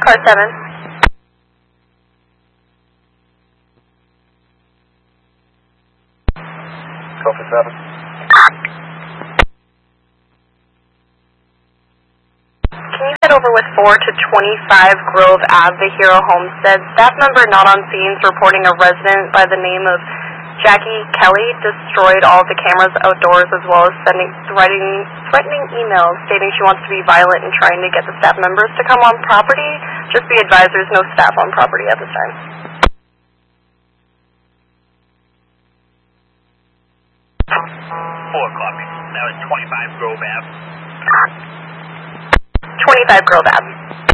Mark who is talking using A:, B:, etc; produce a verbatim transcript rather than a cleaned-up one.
A: Car seven.
B: Copy seven.
A: Can you head over with four to twenty-five Grove Ave, the Hero Homestead? Staff member not on scenes reporting a resident by the name of Jackie Kelly destroyed all the cameras outdoors, as well as sending threatening, threatening emails stating she wants to be violent and trying to get the staff members to come on property. Just be advised there's no staff on property at this time.
C: Four copy. That was twenty-five Grove Ave.
A: twenty-five Grove Ave.